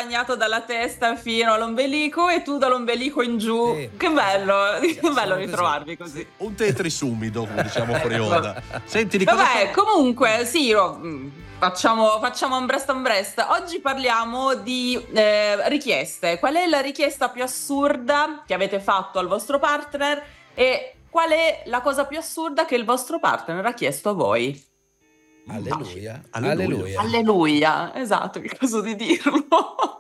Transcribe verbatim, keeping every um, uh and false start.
bagnato dalla testa fino all'ombelico e tu dall'ombelico in giù. Sì. Che bello, Sì, che bello siamo ritrovarvi così. Un Tetris umido, come diciamo fuori onda. Senti, di cosa Vabbè, par- comunque, sì, ro- mh, facciamo, facciamo un breast and breast. Oggi parliamo di eh, richieste. Qual è la richiesta più assurda che avete fatto al vostro partner e qual è la cosa più assurda che il vostro partner ha chiesto a voi? Alleluia, Alleluia. alleluia. Alleluia, esatto, che cosa di dirlo.